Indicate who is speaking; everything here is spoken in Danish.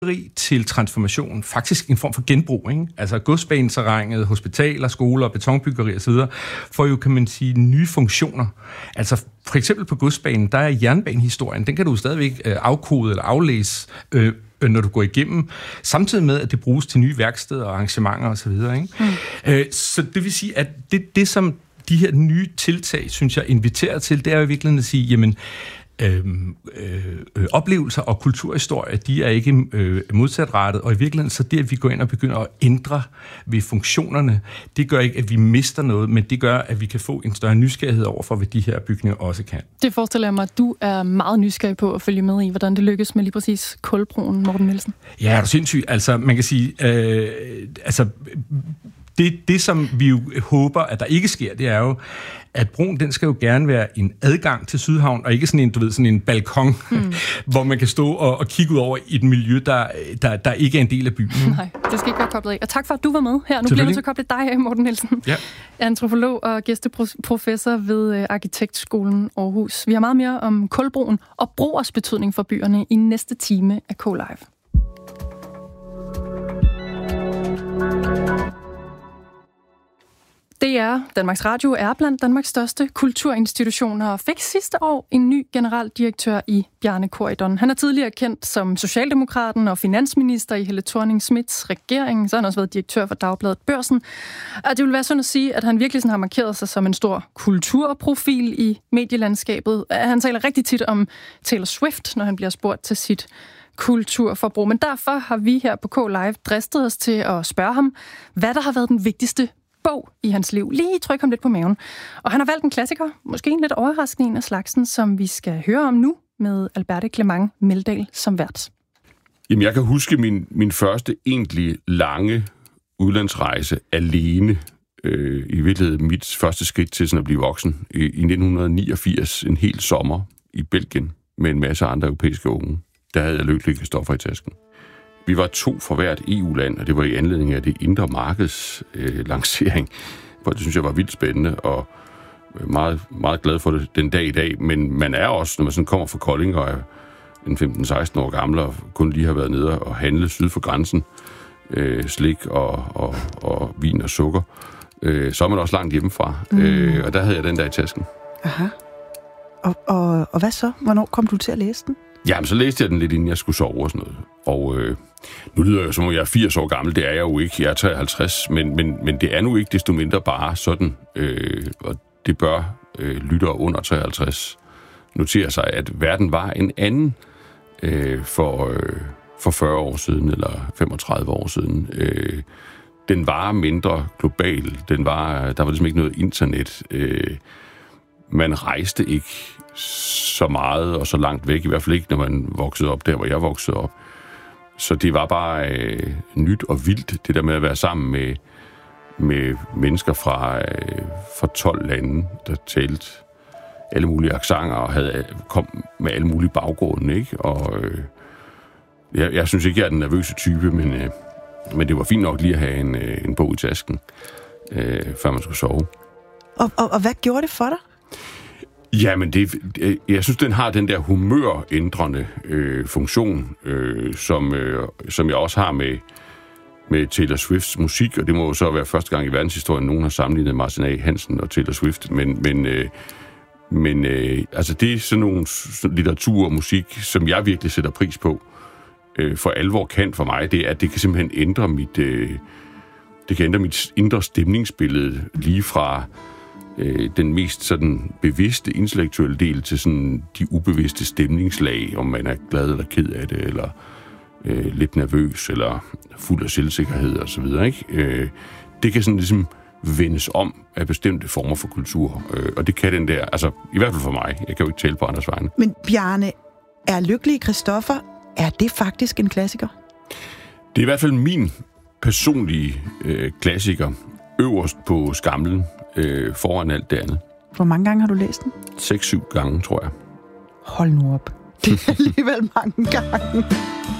Speaker 1: til transformation, faktisk en form for genbrug, ikke? Altså godsbaneterrænet, hospitaler, skoler, betonbyggeri osv., får jo, kan man sige, nye funktioner. Altså for eksempel på godsbanen, der er jernbanehistorien, den kan du stadigvæk afkode eller aflæse, når du går igennem, samtidig med, at det bruges til nye værksteder og arrangementer osv., ikke? Så det vil sige, at det som de her nye tiltag, synes jeg, inviterer til, det er jo i virkeligheden at sige, jamen, oplevelser og kulturhistorie, de er ikke modsatrettet, og i virkeligheden så det, at vi går ind og begynder at ændre ved funktionerne, det gør ikke, at vi mister noget, men det gør, at vi kan få en større nysgerrighed over for, hvad de her bygninger også kan. Det
Speaker 2: forestiller jeg mig, at du er meget nysgerrig på at følge med i, hvordan det lykkes med lige præcis Kulbroen, Morten Nielsen.
Speaker 1: Ja, er du sindssygt. Altså, man kan sige, det, som vi jo håber, at der ikke sker, det er jo, at broen, den skal jo gerne være en adgang til Sydhavn, og ikke sådan en, du ved, sådan en balkon, hvor man kan stå og kigge ud over i et miljø, der ikke er en del af byen.
Speaker 2: Nej, det skal ikke være koblet af. Og tak for, at du var med her. Nu bliver jeg til at koble dig af, Morten Nielsen. Ja. Antropolog og gæsteprofessor ved Arkitektskolen Aarhus. Vi har meget mere om Kulbroen og broers betydning for byerne i næste time af K-Live. Danmarks Radio er blandt Danmarks største kulturinstitutioner og fik sidste år en ny generaldirektør i Bjarne Corydon. Han er tidligere kendt som socialdemokraten og finansminister i Helle Thorning-Schmidts regering. Så har han også været direktør for Dagbladet Børsen. Og det vil være sådan at sige, at han virkelig har markeret sig som en stor kulturprofil i medielandskabet. Han taler rigtig tit om Taylor Swift, når han bliver spurgt til sit kulturforbrug. Men derfor har vi her på K-Live dristet os til at spørge ham, hvad der har været den vigtigste bog i hans liv. Lige tryk ham lidt på maven. Og han har valgt en klassiker, måske en lidt overraskende en af slagsen, som vi skal høre om nu, med Alberte Clement Meldal som vært.
Speaker 3: Jamen, jeg kan huske min første egentlig lange udlandsrejse alene. I virkeligheden mit første skridt til sådan at blive voksen. I 1989, en hel sommer i Belgien, med en masse andre europæiske unge. Der havde jeg lykkelige Kristoffer i tasken. Vi var 2 fra hvert EU-land, og det var i anledning af det indre markeds lancering, hvor det synes jeg var vildt spændende, og meget, meget glad for det den dag i dag. Men man er også, når man sådan kommer fra Kolding og er en 15-16 år gammel, og kun lige har været nede og handle syd for grænsen, slik og vin og sukker, så er man også langt hjemmefra. Og der havde jeg den der i tasken.
Speaker 4: Aha. Og hvad så? Hvornår kom du til at læse den?
Speaker 3: Jamen, så læste jeg den lidt, inden jeg skulle sove og sådan noget. Og nu lyder jeg som om jeg er 80 år gammel. Det er jeg jo ikke. Jeg er 53. Men det er nu ikke desto mindre bare sådan. Og det bør lyttere under 53 notere sig, at verden var en anden for 40 år siden, eller 35 år siden. Den var mindre global. Der var ligesom ikke noget internet. Man rejste ikke så meget og så langt væk, i hvert fald ikke, når man voksede op der, hvor jeg voksede op. Så det var bare nyt og vildt, det der med at være sammen med mennesker fra 12 lande, der talte alle mulige accenter og kom med alle mulige baggrunde, ikke? Og jeg synes ikke, jeg er den nervøse type, men det var fint nok lige at have en bog i tasken, før man skulle sove.
Speaker 4: Og hvad gjorde det for dig?
Speaker 3: Jamen, jeg synes, den har den der humørændrende funktion, som jeg også har med Taylor Swifts musik, og det må jo så være første gang i verdenshistorien, nogen har sammenlignet Martin A. Hansen og Taylor Swift, men altså det er sådan nogle litteratur og musik, som jeg virkelig sætter pris på, for alvor kan for mig, det er, at det kan simpelthen ændre mit indre stemningsbillede lige fra den mest sådan bevidste intellektuelle del til sådan de ubevidste stemningslag, om man er glad eller ked af det, eller lidt nervøs, eller fuld af selvsikkerhed og så videre, ikke? Det kan sådan ligesom vendes om af bestemte former for kultur, og det kan den der, altså i hvert fald for mig, jeg kan jo ikke tale på andres vegne.
Speaker 4: Men Bjarne, er Lykkelig Kristoffer, er det faktisk en klassiker?
Speaker 3: Det er i hvert fald min personlige klassiker, øverst på skamlen, foran alt det andet.
Speaker 4: Hvor mange gange har du læst den?
Speaker 3: 6-7 gange, tror jeg.
Speaker 4: Hold nu op. Det er alligevel mange gange.